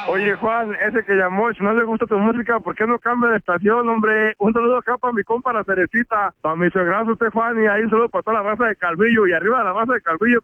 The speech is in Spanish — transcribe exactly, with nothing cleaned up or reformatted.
Oye, Juan, ese que llamó, si no le gusta tu música, ¿por qué no cambia de estación, hombre? Un saludo acá para mi compa, la Cerecita, para mi suegrazo, usted, Juan, y ahí un saludo para toda la raza de Calvillo, y arriba de la raza de Calvillo,